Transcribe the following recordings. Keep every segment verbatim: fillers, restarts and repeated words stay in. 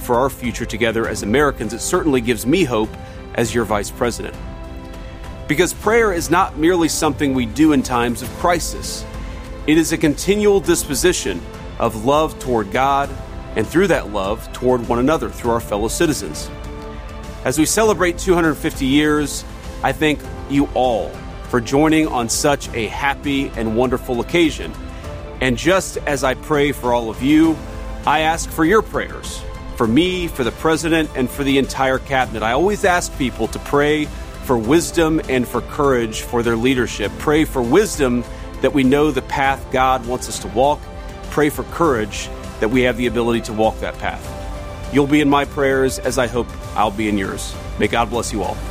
for our future together as Americans, it certainly gives me hope as your vice president. Because prayer is not merely something we do in times of crisis. It is a continual disposition of love toward God, and through that love toward one another, through our fellow citizens. As we celebrate two hundred fifty years, I thank you all for joining on such a happy and wonderful occasion. And just as I pray for all of you, I ask for your prayers, for me, for the president, and for the entire cabinet. I always ask people to pray for wisdom and for courage for their leadership. Pray for wisdom that we know the path God wants us to walk. Pray for courage that we have the ability to walk that path. You'll be in my prayers as I hope I'll be in yours. May God bless you all.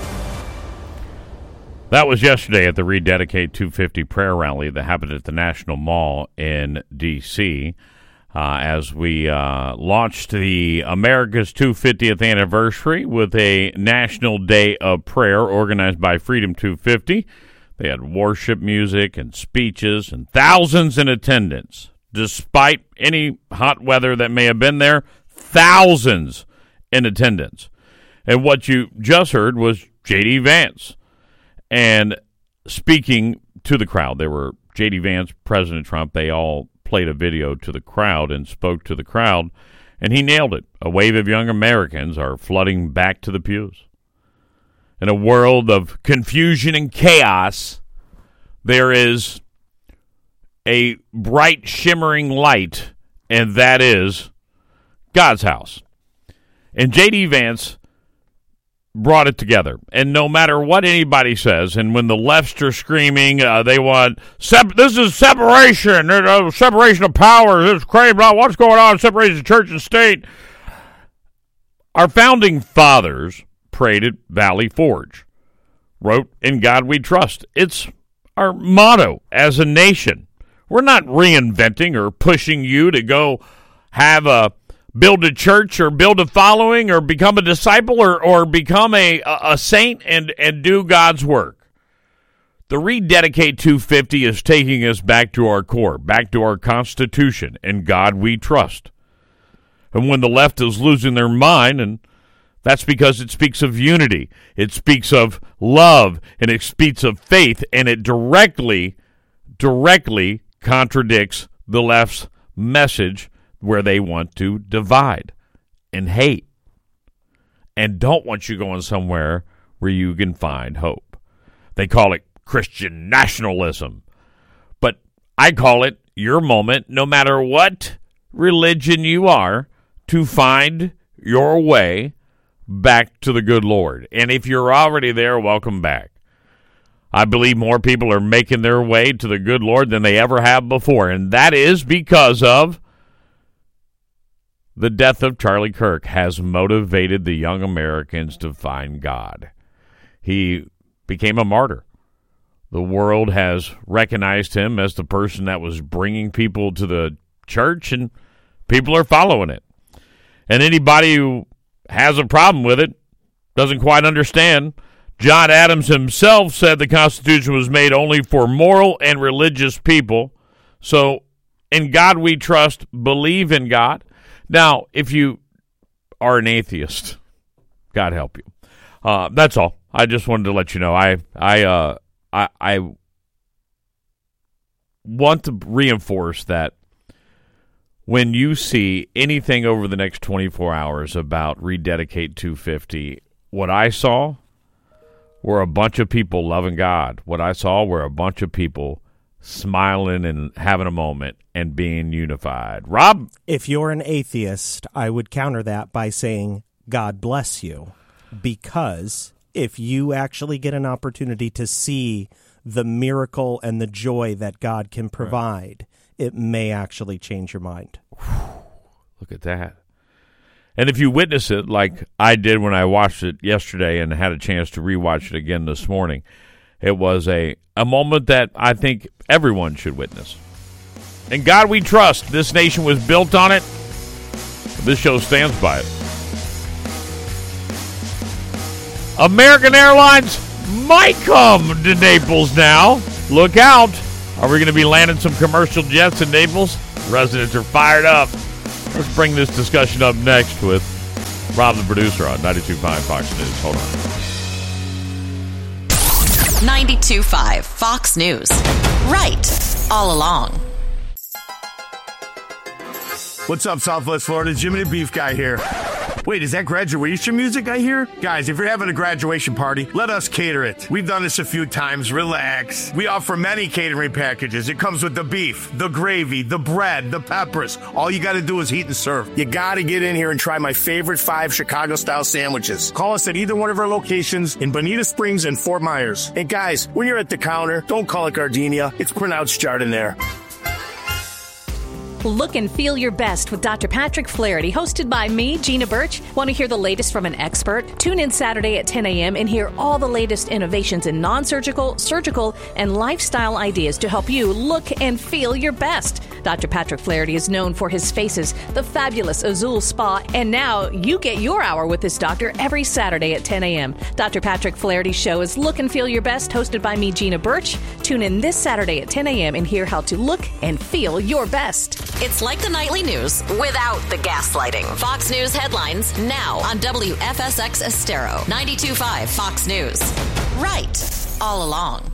That was yesterday at the Rededicate two fifty prayer rally that happened at the National Mall in D C Uh, as we uh, launched the America's two hundred fiftieth anniversary with a National Day of Prayer organized by Freedom two fifty. They had worship music and speeches and thousands in attendance. Despite any hot weather that may have been there, thousands in attendance. And what you just heard was J D. Vance. And speaking to the crowd, there were J D. Vance, President Trump, they all played a video to the crowd and spoke to the crowd, and he nailed it. A wave of young Americans are flooding back to the pews. In a world of confusion and chaos, there is a bright, shimmering light, and that is God's house. And J D. Vance brought it together. And no matter what anybody says, and when the lefts are screaming, uh, they want, sep- this is separation, uh, separation of powers, it's crazy, what's going on, separation of church and state. Our founding fathers prayed at Valley Forge, wrote, "In God we trust." It's our motto as a nation. We're not reinventing or pushing you to go have a build a church or build a following or become a disciple or, or become a, a saint and, and do God's work. The Rededicate two fifty is taking us back to our core, back to our Constitution, and God we trust. And when the left is losing their mind, and that's because it speaks of unity, it speaks of love, and it speaks of faith, and it directly, directly contradicts the left's message where they want to divide and hate and don't want you going somewhere where you can find hope. They call it Christian nationalism, but I call it your moment, no matter what religion you are, to find your way back to the good Lord. And if you're already there, welcome back. I believe more people are making their way to the good Lord than they ever have before, and that is because of the death of Charlie Kirk has motivated the young Americans to find God. He became a martyr. The world has recognized him as the person that was bringing people to the church, and people are following it. And anybody who has a problem with it doesn't quite understand. John Adams himself said the Constitution was made only for moral and religious people. So, in God we trust, believe in God. Now, if you are an atheist, God help you. Uh, that's all. I just wanted to let you know. I I uh, I, I want to reinforce that when you see anything over the next twenty-four hours about Rededicate two fifty, what I saw were a bunch of people loving God. What I saw were a bunch of people smiling and having a moment and being unified. Rob? If you're an atheist, I would counter that by saying, God bless you. Because if you actually get an opportunity to see the miracle and the joy that God can provide, right, it may actually change your mind. Look at that. And if you witness it like I did when I watched it yesterday and had a chance to rewatch it again this morning, it was a, a moment that I think everyone should witness. In God we trust. This nation was built on it. This show stands by it. American Airlines might come to Naples now. Look out. Are we going to be landing some commercial jets in Naples? Residents are fired up. Let's bring this discussion up next with Rob, the producer, on ninety-two point five Fox News. Hold on. ninety-two point five Fox News. Right all along. What's up, Southwest Florida? Jimmy the Beef Guy here. Wait, is that graduation music I hear? Guys, if you're having a graduation party, let us cater it. We've done this a few times. Relax. We offer many catering packages. It comes with the beef, the gravy, the bread, the peppers. All you got to do is heat and serve. You got to get in here and try my favorite five Chicago-style sandwiches. Call us at either one of our locations in Bonita Springs and Fort Myers. And guys, when you're at the counter, don't call it gardenia. It's pronounced Chardonnay. Look and feel your best with Doctor Patrick Flaherty, hosted by me, Gina Birch. Want to hear the latest from an expert? Tune in Saturday at ten a.m. and hear all the latest innovations in non-surgical, surgical, and lifestyle ideas to help you look and feel your best. Doctor Patrick Flaherty is known for his faces, the fabulous Azul Spa, and now you get your hour with this doctor every Saturday at ten a.m. Doctor Patrick Flaherty's show is Look and Feel Your Best, hosted by me, Gina Birch. Tune in this Saturday at ten a.m. and hear how to look and feel your best. It's like the nightly news without the gaslighting. Fox News headlines now on W F S X Estero. ninety-two point five Fox News. Right all along.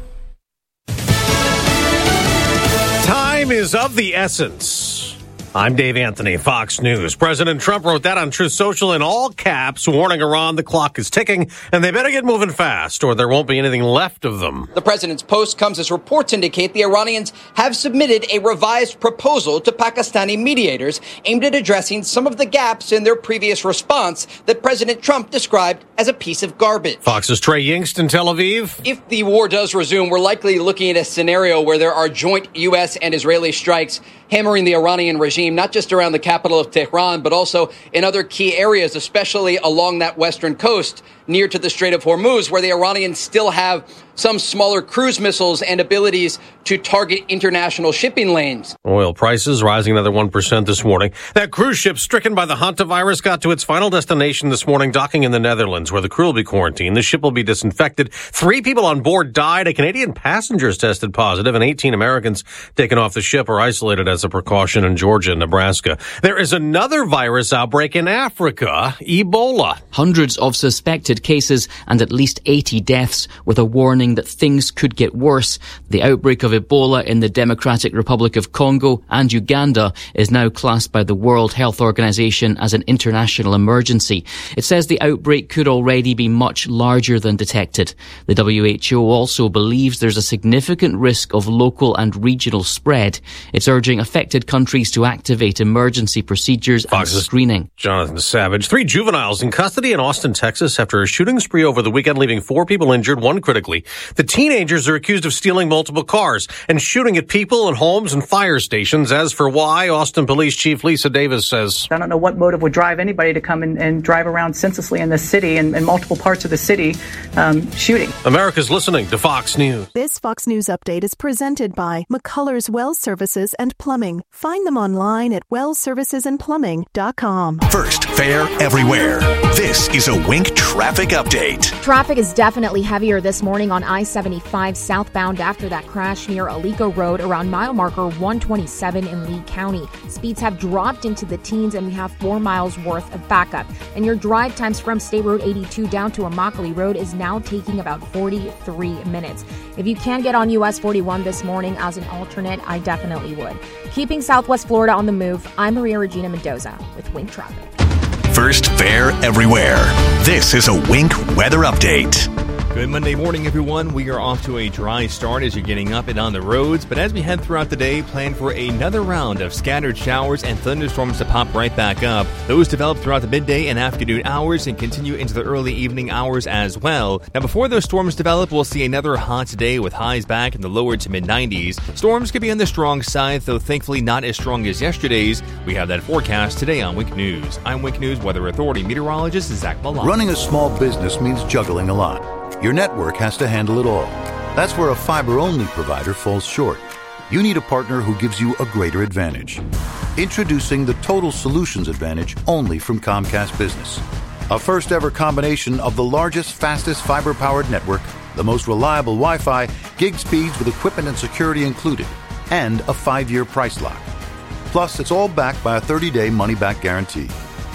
Time is of the essence. I'm Dave Anthony, Fox News. President Trump wrote that on Truth Social in all caps, warning Iran the clock is ticking, and they better get moving fast, or there won't be anything left of them. The president's post comes as reports indicate the Iranians have submitted a revised proposal to Pakistani mediators aimed at addressing some of the gaps in their previous response that President Trump described as a piece of garbage. Fox's Trey Yingst in Tel Aviv. If the war does resume, we're likely looking at a scenario where there are joint U S and Israeli strikes hammering the Iranian regime, not just around the capital of Tehran, but also in other key areas, especially along that western coast near to the Strait of Hormuz, where the Iranians still have some smaller cruise missiles and abilities to target international shipping lanes. Oil prices rising another one percent this morning. That cruise ship stricken by the hantavirus got to its final destination this morning, docking in the Netherlands, where the crew will be quarantined. The ship will be disinfected. Three people on board died. A Canadian passenger is tested positive, and eighteen Americans taken off the ship are isolated as a precaution in Georgia and Nebraska. There is another virus outbreak in Africa, Ebola. Hundreds of suspected cases and at least eighty deaths, with a warning that things could get worse. The outbreak of Ebola in the Democratic Republic of Congo and Uganda is now classed by the World Health Organization as an international emergency. It says the outbreak could already be much larger than detected. The W H O also believes there's a significant risk of local and regional spread. It's urging affected countries to activate emergency procedures Fox's and screening. Jonathan Savage. Three juveniles in custody in Austin, Texas after a shooting spree over the weekend, leaving four people injured, one critically. The teenagers are accused of stealing multiple cars and shooting at people and homes and fire stations. As for why, Austin Police Chief Lisa Davis says, I don't know what motive would drive anybody to come and, and drive around senselessly in this city and in multiple parts of the city um, shooting. America's listening to Fox News. This Fox News update is presented by McCullers Well Services and Plumbing. Find them online at well services and plumbing dot com. First, fair everywhere. This is a Wink traffic update. Traffic is definitely heavier this morning on I seventy-five southbound after that crash near Alico Road around mile marker one twenty-seven in Lee County. Speeds have dropped into the teens and we have four miles worth of backup. And your drive times from State Road eighty-two down to Immokalee Road is now taking about forty-three minutes. If you can get on U S forty-one this morning as an alternate, I definitely would. Keeping Southwest Florida on the move, I'm Maria Regina Mendoza with Wink Traffic. First, fair everywhere. This is a Wink weather update. Good Monday morning, everyone. We are off to a dry start as you're getting up and on the roads, but as we head throughout the day, plan for another round of scattered showers and thunderstorms to pop right back up. Those develop throughout the midday and afternoon hours and continue into the early evening hours as well. Now, before those storms develop, we'll see another hot day with highs back in the lower to mid nineties. Storms could be on the strong side, though thankfully not as strong as yesterday's. We have that forecast today on Wink News. I'm Wink News Weather Authority meteorologist Zach Milan. Running a small business means juggling a lot. Your network has to handle it all. That's where a fiber-only provider falls short. You need a partner who gives you a greater advantage. Introducing the Total Solutions Advantage only from Comcast Business. A first-ever combination of the largest, fastest fiber-powered network, the most reliable Wi-Fi, gig speeds with equipment and security included, and a five-year price lock. Plus, it's all backed by a thirty-day money-back guarantee.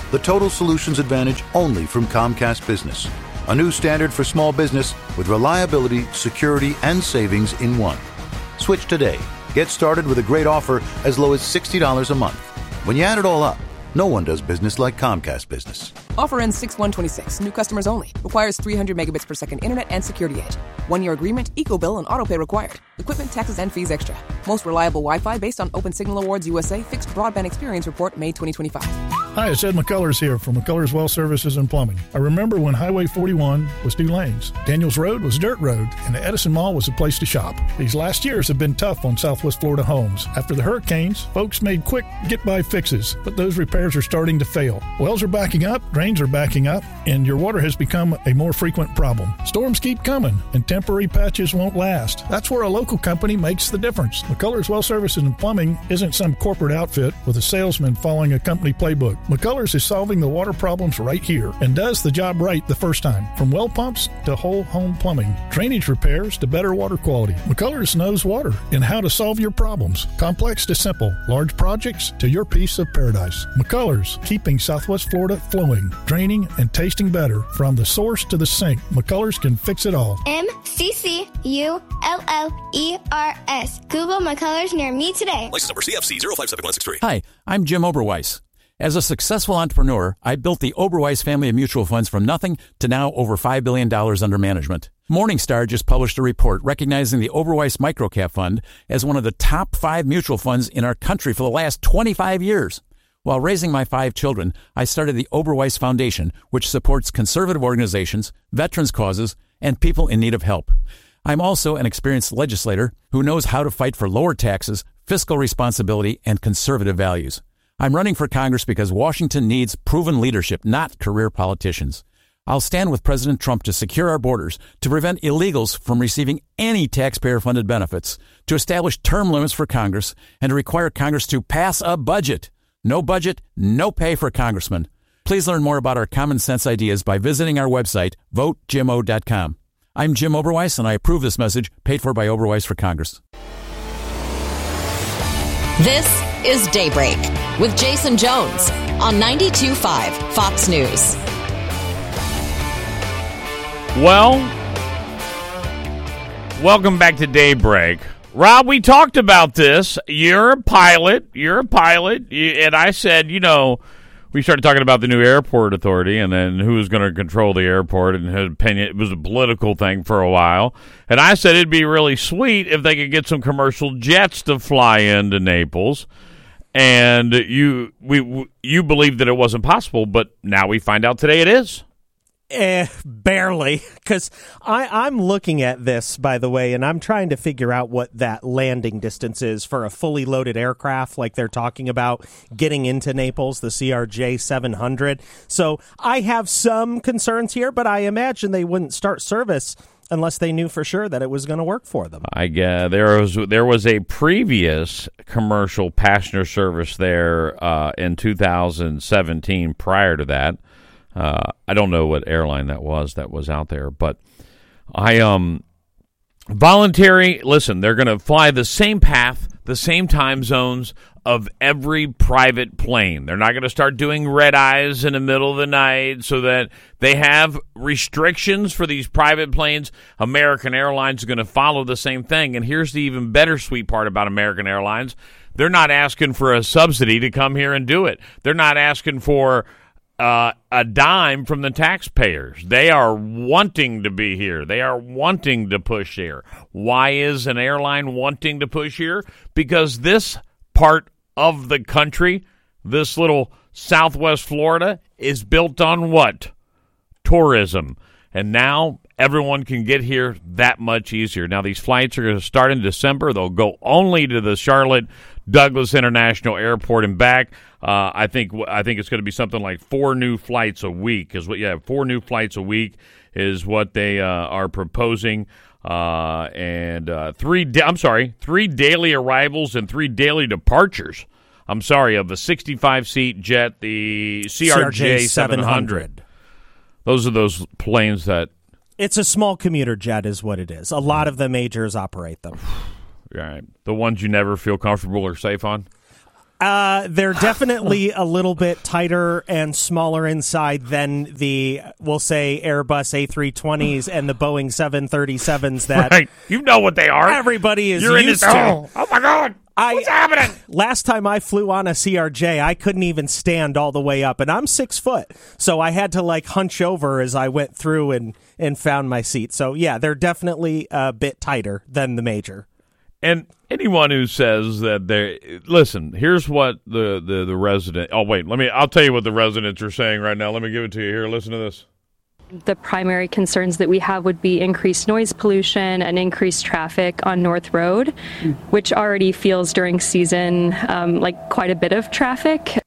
The Total Solutions Advantage only from Comcast Business. A new standard for small business with reliability, security, and savings in one. Switch today. Get started with a great offer as low as sixty dollars a month. When you add it all up, no one does business like Comcast Business. Offer ends six one twenty-six. New customers only. Requires three hundred megabits per second internet and security edge. One-year agreement, eco-bill, and autopay required. Equipment, taxes, and fees extra. Most reliable Wi-Fi based on Open Signal Awards U S A Fixed Broadband Experience Report, May twenty twenty-five. Hi, it's Ed McCullers here from McCullers Well Services and Plumbing. I remember when Highway forty-one was two lanes. Daniels Road was dirt road, and the Edison Mall was a place to shop. These last years have been tough on Southwest Florida homes. After the hurricanes, folks made quick get-by fixes, but those repairs are starting to fail. Wells are backing up, drains are backing up, and your water has become a more frequent problem. Storms keep coming, and temporary patches won't last. That's where a local company makes the difference. McCullers Well Services and Plumbing isn't some corporate outfit with a salesman following a company playbook. McCullers is solving the water problems right here and does the job right the first time. From well pumps to whole home plumbing, drainage repairs to better water quality, McCullers knows water and how to solve your problems. Complex to simple, large projects to your piece of paradise. McCullers, keeping Southwest Florida flowing, draining, and tasting better. From the source to the sink, McCullers can fix it all. M C C U L L E R S. Google McCullers near me today. License number C F C zero five seven one six three. Hi, I'm Jim Oberweis. As a successful entrepreneur, I built the Oberweis family of mutual funds from nothing to now over five billion dollars under management. Morningstar just published a report recognizing the Oberweis Microcap Fund as one of the top five mutual funds in our country for the last twenty-five years. While raising my five children, I started the Oberweis Foundation, which supports conservative organizations, veterans causes, and people in need of help. I'm also an experienced legislator who knows how to fight for lower taxes, fiscal responsibility, and conservative values. I'm running for Congress because Washington needs proven leadership, not career politicians. I'll stand with President Trump to secure our borders, to prevent illegals from receiving any taxpayer-funded benefits, to establish term limits for Congress, and to require Congress to pass a budget. No budget, no pay for congressmen. Please learn more about our common sense ideas by visiting our website, vote jim o dot com. I'm Jim Oberweis, and I approve this message paid for by Oberweis for Congress. This is Daybreak with Jason Jones on ninety-two point five Fox News. Well, welcome back to Daybreak. Rob, we talked about this. You're a pilot. You're a pilot. And I said, you know, we started talking about the new airport authority and then who was going to control the airport, and his opinion, it was a political thing for a while. And I said it'd be really sweet if they could get some commercial jets to fly into Naples. And you we you believed that it wasn't possible, but now we find out today it is. Eh, barely, because I'm looking at this, by the way, and I'm trying to figure out what that landing distance is for a fully loaded aircraft like they're talking about getting into Naples, the C R J seven hundred. So I have some concerns here, but I imagine they wouldn't start service unless they knew for sure that it was going to work for them. I guess there was there was a previous commercial passenger service there uh, in two thousand seventeen prior to that. Uh, I don't know what airline that was that was out there, but I um voluntary. Listen, they're going to fly the same path, the same time zones of every private plane. They're not going to start doing red eyes in the middle of the night, so that they have restrictions for these private planes. American Airlines is going to follow the same thing. And here's the even better sweet part about American Airlines: they're not asking for a subsidy to come here and do it. They're not asking for Uh, a dime from the taxpayers. They are wanting to be here. They are wanting to push here. Why is an airline wanting to push here? Because this part of the country, this little Southwest Florida, is built on what? Tourism. And now everyone can get here that much easier. Now, these flights are going to start in December. They'll go only to the Charlotte Douglas International Airport and back. Uh, I think I think it's going to be something like four new flights a week. Is what? Yeah, four new flights a week is what they uh, are proposing, uh, and uh, three. Da- I'm sorry, three daily arrivals and three daily departures. I'm sorry, of the sixty-five seat jet, the C R J seven hundred. Those are those planes that. It's a small commuter jet, is what it is. A lot of the majors operate them. Right, the ones you never feel comfortable or safe on. Uh, they're definitely a little bit tighter and smaller inside than the, we'll say, Airbus A three twenties and the Boeing seven thirty-sevens that right. You know what they are. Everybody is You're used in this, to. oh, oh, my God. I, What's happening? Last time I flew on a C R J, I couldn't even stand all the way up, and I'm six foot, so I had to like hunch over as I went through and, and found my seat. So, yeah, they're definitely a bit tighter than the Major. And anyone who says that they listen, here's what the, the, the resident. Oh wait, let me. I'll tell you what the residents are saying right now. Let me give it to you here. Listen to this. The primary concerns that we have would be increased noise pollution and increased traffic on North Road, which already feels during season um, like quite a bit of traffic.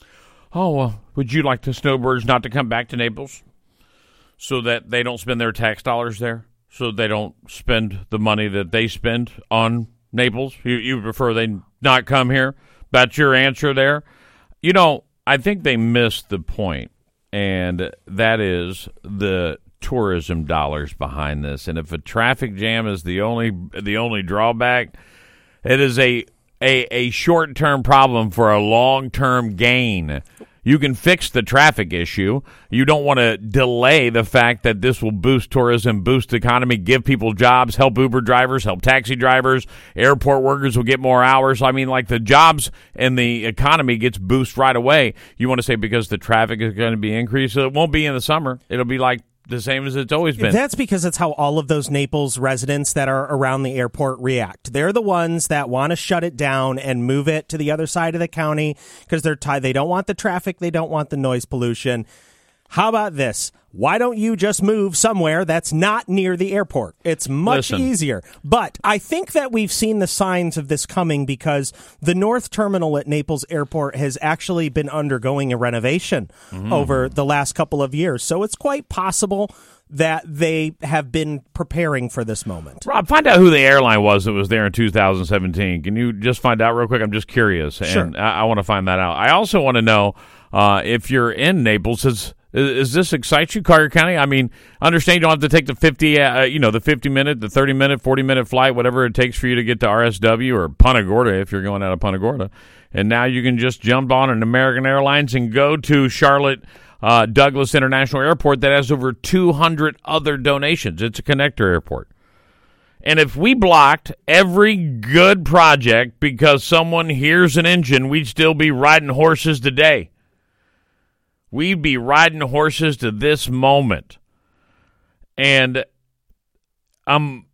Oh, uh, would you like the snowbirds not to come back to Naples so that they don't spend their tax dollars there? So they don't spend the money that they spend on Naples? You, you prefer they not come here? That's your answer there? You know, I think they missed the point, and that is the tourism dollars behind this. And if a traffic jam is the only the only drawback, it is a, a, a short-term problem for a long-term gain. You can fix the traffic issue. You don't want to delay the fact that this will boost tourism, boost the economy, give people jobs, help Uber drivers, help taxi drivers, airport workers will get more hours. I mean, like the jobs and the economy gets boosted right away. You want to say because the traffic is going to be increased, so it won't be in the summer. It'll be like the same as it's always been. That's because it's how all of those Naples residents that are around the airport react. They're the ones that want to shut it down and move it to the other side of the county because they're tired. They don't want the traffic. They don't want the noise pollution. How about this? Why don't you just move somewhere that's not near the airport? It's much Listen. easier. But I think that we've seen the signs of this coming because the North Terminal at Naples Airport has actually been undergoing a renovation mm. over the last couple of years. So it's quite possible that they have been preparing for this moment. Rob, find out who the airline was that was there in two thousand seventeen. Can you just find out real quick? I'm just curious. Sure. And I, I want to find that out. I also want to know uh, if you're in Naples, is, is this excites you, Collier County? I mean, understand you don't have to take the fifty, uh, you know, the fifty minute, the thirty minute, forty minute flight, whatever it takes for you to get to R S W or Punta Gorda if you're going out of Punta Gorda. And now you can just jump on an American Airlines and go to Charlotte uh, Douglas International Airport that has over two hundred other donations. It's a connector airport. And if we blocked every good project because someone hears an engine, we'd still be riding horses today. We'd be riding horses to this moment. And um,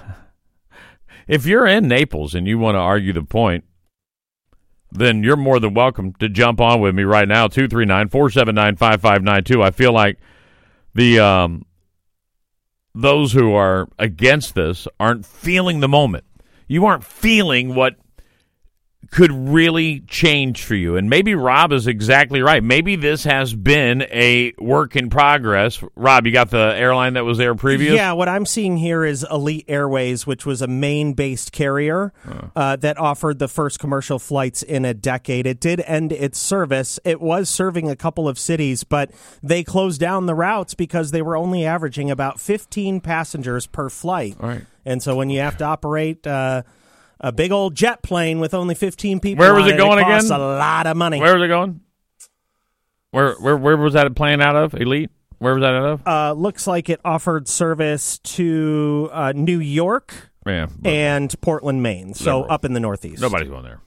if you're in Naples and you want to argue the point, then you're more than welcome to jump on with me right now, two three nine, four seven nine, five five nine two. I feel like the um, those who are against this aren't feeling the moment. You aren't feeling what could really change for you. And maybe Rob is exactly right. Maybe this has been a work in progress. Rob, you got the airline that was there previous? Yeah, what I'm seeing here is Elite Airways, which was a Maine-based carrier huh. uh, that offered the first commercial flights in a decade. It did end its service. It was serving a couple of cities, but they closed down the routes because they were only averaging about fifteen passengers per flight. All right. And so when you have to operate Uh, a big old jet plane with only fifteen people. Where was on it going it costs again? A lot of money. Where was it going? Where where where was that plane out of? Elite? Where was that out of? Uh, looks like it offered service to uh, New York yeah, and Portland, Maine. So liberal. Up in the Northeast. Nobody's going there.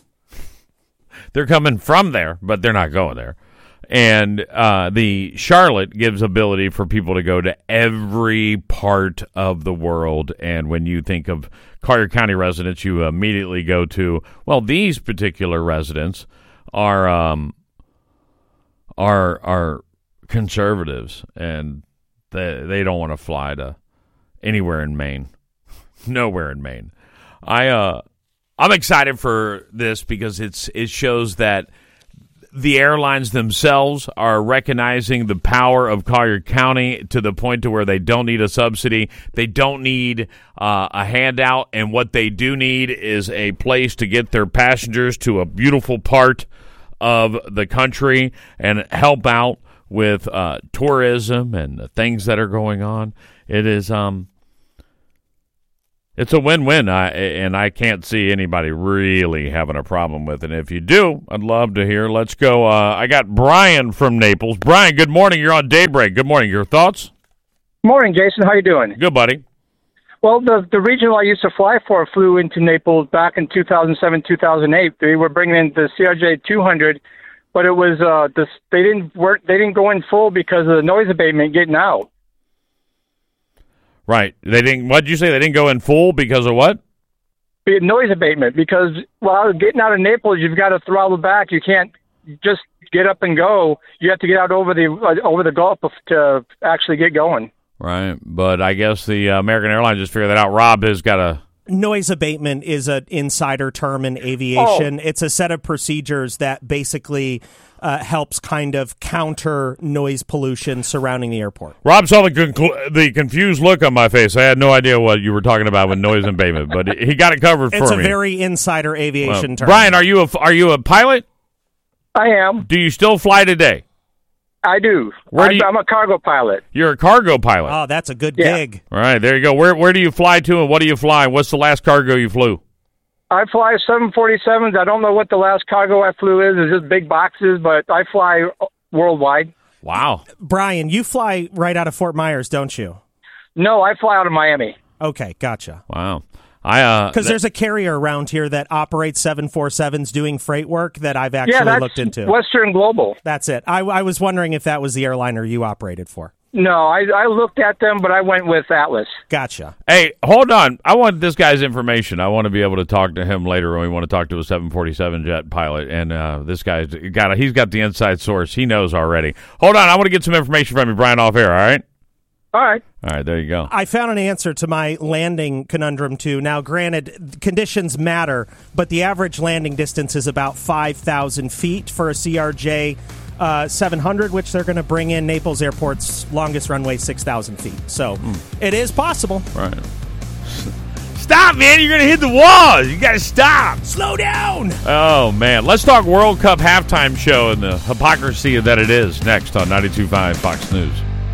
They're coming from there, but they're not going there. And uh, the Charlotte gives ability for people to go to every part of the world. And when you think of Collier County residents, you immediately go to, well, these particular residents are um, are are conservatives, and they they don't want to fly to anywhere in Maine, nowhere in Maine. I uh, I'm excited for this because it's it shows that the airlines themselves are recognizing the power of Collier County to the point to where they don't need a subsidy. They don't need uh, a handout. And what they do need is a place to get their passengers to a beautiful part of the country and help out with uh, tourism and the things that are going on. It is, um, It's a win-win, I, and I can't see anybody really having a problem with it. If you do, I'd love to hear. Let's go. Uh, I got Brian from Naples. Brian, good morning. You're on Daybreak. Good morning. Your thoughts? Morning, Jason. How you doing? Good, buddy. Well, the the regional I used to fly for flew into Naples back in two thousand seven, two thousand eight. They were bringing in the C R J two hundred, but it was uh, this, they didn't work. They didn't go in full because of the noise abatement getting out. Right. They didn't. What did you say? They didn't go in full because of what? Be- Noise abatement. Because while getting out of Naples, you've got to throttle back. You can't just get up and go. You have to get out over the uh, over the Gulf to actually get going. Right, but I guess the uh, American Airlines just figured that out. Rob has got a... Noise abatement is an insider term in aviation. Oh. It's a set of procedures that basically uh, helps kind of counter noise pollution surrounding the airport. Rob saw the conclu- the confused look on my face. I had no idea what you were talking about with noise abatement, but he got it covered it's for me. It's a very insider aviation well, term. Brian, are you a, are you a pilot? I am. Do you still fly today? I do. Where do you, I'm a cargo pilot. You're a cargo pilot. Oh, that's a good yeah. gig. All right, there you go. Where where do you fly to, and what do you fly? What's the last cargo you flew? I fly seven forty-sevens. I don't know what the last cargo I flew is. It's just big boxes, but I fly worldwide. Wow. Brian, you fly right out of Fort Myers, don't you? No, I fly out of Miami. Okay, gotcha. Wow. I uh Because there's a carrier around here that operates seven forty-sevens doing freight work that I've actually yeah, that's looked into. Western Global. That's it. I, I was wondering if that was the airliner you operated for. No, I, I looked at them, but I went with Atlas. Gotcha. Hey, hold on. I want this guy's information. I want to be able to talk to him later when we want to talk to a seven forty-seven jet pilot. And uh, this guy's got a, he's got the inside source. He knows already. Hold on. I want to get some information from you, Brian, off air, all right? All right. All right, there you go. I found an answer to my landing conundrum, too. Now, granted, conditions matter, but the average landing distance is about five thousand feet for a C R J uh, seven hundred, which they're going to bring in. Naples Airport's longest runway, six thousand feet. So mm. it is possible. Right. Stop, man. You're going to hit the walls. You got to stop. Slow down. Oh, man. Let's talk World Cup halftime show and the hypocrisy that it is next on ninety-two point five Fox News.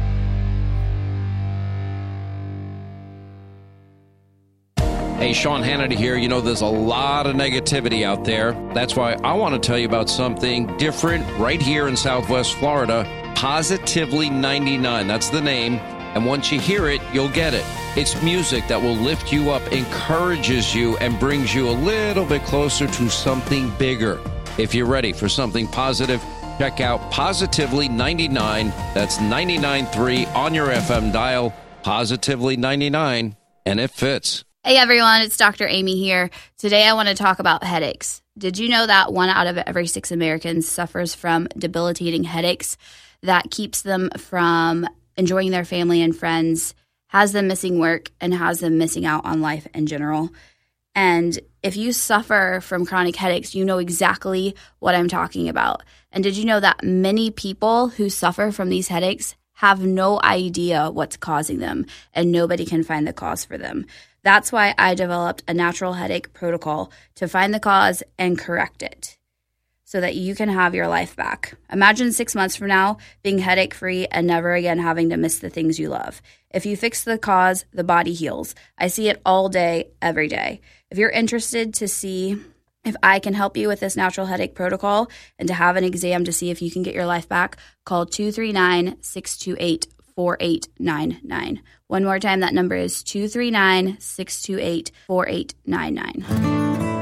Hey, Sean Hannity here. You know, there's a lot of negativity out there. That's why I want to tell you about something different right here in Southwest Florida. Positively ninety-nine. That's the name. And once you hear it, you'll get it. It's music that will lift you up, encourages you, and brings you a little bit closer to something bigger. If you're ready for something positive, check out Positively ninety-nine. That's ninety-nine point three on your F M dial. Positively ninety-nine. And it fits. Hey everyone, it's Doctor Amy here. Today I want to talk about headaches. Did you know that one out of every six Americans suffers from debilitating headaches that keeps them from enjoying their family and friends, has them missing work, and has them missing out on life in general? And if you suffer from chronic headaches, you know exactly what I'm talking about. And did you know that many people who suffer from these headaches have no idea what's causing them, and nobody can find the cause for them? That's why I developed a natural headache protocol to find the cause and correct it so that you can have your life back. Imagine six months from now being headache-free and never again having to miss the things you love. If you fix the cause, the body heals. I see it all day, every day. If you're interested to see if I can help you with this natural headache protocol and to have an exam to see if you can get your life back, call two three nine, six two eight, four eight nine nine. One more time, that number is two three nine, six two eight, four eight nine nine.